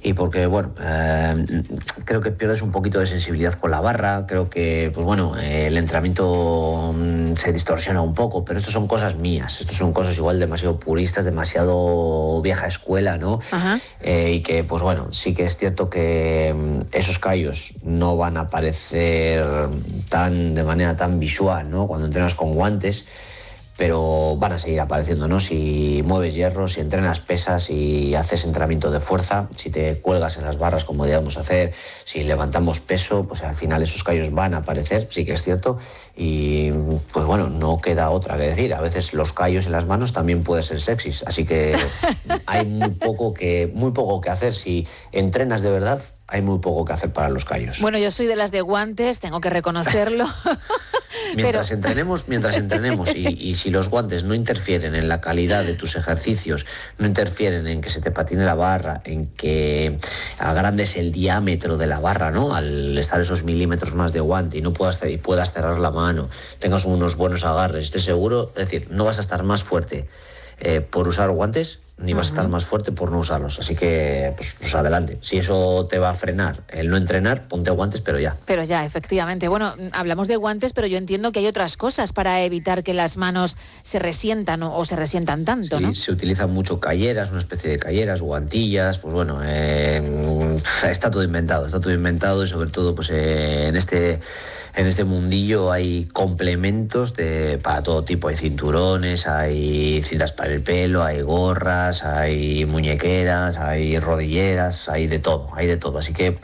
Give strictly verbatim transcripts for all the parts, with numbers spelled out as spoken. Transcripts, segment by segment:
y porque, bueno, eh, creo que pierdes un poquito de sensibilidad con la barra, creo que, pues bueno, eh, el entrenamiento mm, se distorsiona un poco, pero esto son cosas mías, esto son cosas igual demasiado puristas, demasiado vieja escuela, ¿no? Ajá. Eh, y que, pues bueno, sí que es cierto que mm, esos callos no van a aparecer tan, de manera tan visual, ¿no? Cuando entrenas con guantes, pero van a seguir apareciendo, ¿no? Si mueves hierro, si entrenas pesas, si haces entrenamiento de fuerza, si te cuelgas en las barras como debemos hacer, si levantamos peso, pues al final esos callos van a aparecer, sí que es cierto, y pues bueno, no queda otra que decir. A veces los callos en las manos también pueden ser sexys, así que hay muy poco que, muy poco que hacer. Si entrenas de verdad, hay muy poco que hacer para los callos. Bueno, yo soy de las de guantes, tengo que reconocerlo. Mientras Pero... entrenemos, mientras entrenemos y, y si los guantes no interfieren en la calidad de tus ejercicios, no interfieren en que se te patine la barra, en que agrandes el diámetro de la barra, ¿no? Al estar esos milímetros más de guante y no puedas, y puedas cerrar la mano, tengas unos buenos agarres, estés seguro, es decir, no vas a estar más fuerte eh, por usar guantes, ni vas uh-huh. a estar más fuerte por no usarlos. Así que, pues, pues adelante. Si eso te va a frenar el no entrenar, ponte guantes, pero ya. Pero ya, efectivamente. Bueno, hablamos de guantes, pero yo entiendo que hay otras cosas para evitar que las manos se resientan o, o se resientan tanto, sí, ¿no? Se utilizan mucho calleras, una especie de calleras, guantillas, pues bueno, eh, está todo inventado, está todo inventado y sobre todo, pues eh, en este... En este mundillo hay complementos de, para todo tipo. Hay cinturones, hay cintas para el pelo, hay gorras, hay muñequeras, hay rodilleras, hay de todo, hay de todo. Así que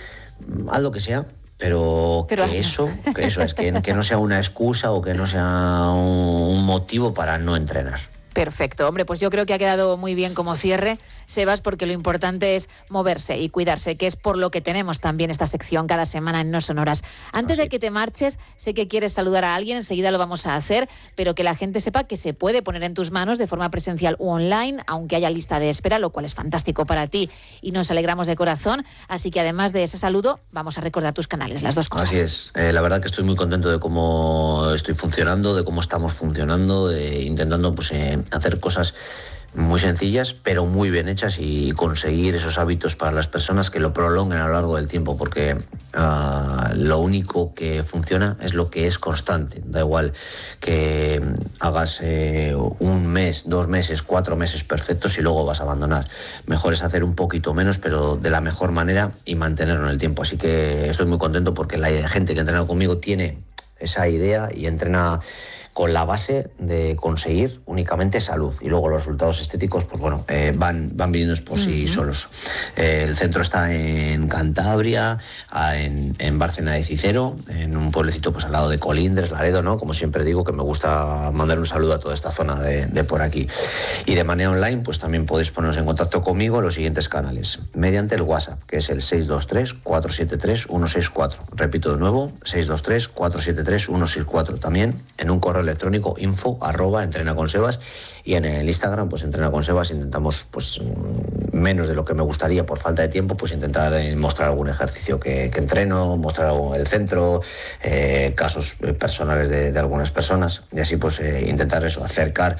haz lo que sea, pero, pero que eso, que eso es, que, que no sea una excusa o que no sea un motivo para no entrenar. Perfecto, hombre, pues yo creo que ha quedado muy bien como cierre, Sebas, porque lo importante es moverse y cuidarse, que es por lo que tenemos también esta sección cada semana en No Sonoras. Antes Así. de que te marches, sé que quieres saludar a alguien, enseguida lo vamos a hacer, pero que la gente sepa que se puede poner en tus manos de forma presencial u online, aunque haya lista de espera, lo cual es fantástico para ti y nos alegramos de corazón. Así que además de ese saludo, vamos a recordar tus canales, las dos cosas. Así es, eh, la verdad que estoy muy contento de cómo estoy funcionando, de cómo estamos funcionando, de, intentando pues eh, hacer cosas muy sencillas, pero muy bien hechas y conseguir esos hábitos para las personas que lo prolonguen a lo largo del tiempo, porque uh, lo único que funciona es lo que es constante. Da igual que hagas eh, un mes, dos meses, cuatro meses perfectos y luego vas a abandonar. Mejor es hacer un poquito menos, pero de la mejor manera y mantenerlo en el tiempo. Así que estoy muy contento porque la gente que ha entrenado conmigo tiene esa idea y entrena con la base de conseguir únicamente salud, y luego los resultados estéticos pues bueno eh, van, van viniendo por sí uh-huh. solos. Eh, el centro está en Cantabria, en, en Bárcena de Cicero, en un pueblecito pues al lado de Colindres, Laredo, ¿no? Como siempre digo, que me gusta mandar un saludo a toda esta zona de, de por aquí. Y de manera online pues también podéis poneros en contacto conmigo en los siguientes canales, mediante el WhatsApp, que es el seis dos tres, cuatro siete tres, uno seis cuatro. Repito de nuevo, seis dos tres, cuatro siete tres, uno seis cuatro. También en un correo electrónico info arroba entrena con Sebas, y en el Instagram pues entrena con Sebas. Intentamos pues menos de lo que me gustaría por falta de tiempo, pues intentar eh, mostrar algún ejercicio que, que entreno, mostrar el centro, eh, casos personales de, de algunas personas, y así pues eh, intentar eso, acercar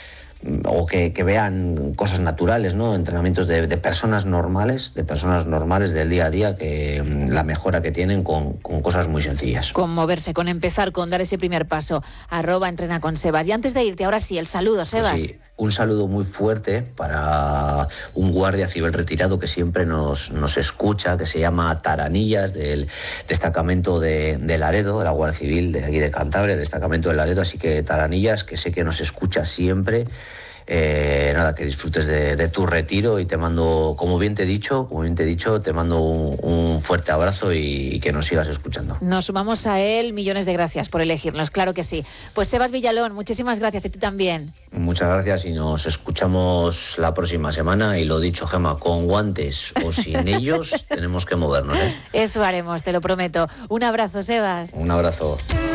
o que, que vean cosas naturales, ¿no? Entrenamientos de, de personas normales, de personas normales del día a día, que la mejora que tienen con, con cosas muy sencillas. Con moverse, con empezar, con dar ese primer paso. Arroba entrena con Sebas. Y antes de irte, ahora sí, el saludo, Sebas. Pues sí, un saludo muy fuerte para un guardia civil retirado que siempre nos, nos escucha, que se llama Taranillas, del destacamento de, de Laredo, de la Guardia Civil de aquí de Cantabria, destacamento de Laredo. Así que Taranillas, que sé que nos escucha siempre. Eh, nada, que disfrutes de, de tu retiro, y te mando, como bien te he dicho, como bien te he dicho, te mando un, un fuerte abrazo y, y que nos sigas escuchando. Nos sumamos a él, millones de gracias por elegirnos, claro que sí. Pues Sebas Villalón, muchísimas gracias, y tú también. Muchas gracias y nos escuchamos la próxima semana, y lo dicho, Gemma, con guantes o sin ellos tenemos que movernos, ¿eh? Eso haremos, te lo prometo. Un abrazo, Sebas. Un abrazo.